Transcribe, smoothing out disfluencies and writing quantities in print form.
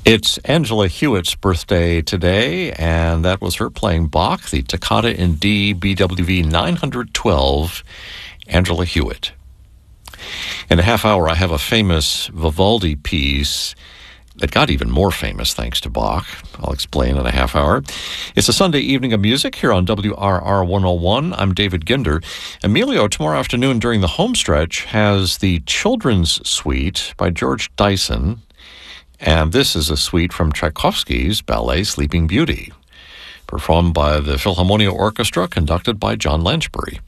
It's Angela Hewitt's birthday today, and that was her playing Bach, the Toccata in D, BWV 912, Angela Hewitt. In a half hour, I have a famous Vivaldi piece that got even more famous thanks to Bach. I'll explain in a half hour. It's a Sunday evening of music here on WRR 101. I'm David Ginder. Emilio, tomorrow afternoon during the home stretch, has the Children's Suite by George Dyson. And this is a suite from Tchaikovsky's ballet Sleeping Beauty, performed by the Philharmonia Orchestra, conducted by John Lansbury.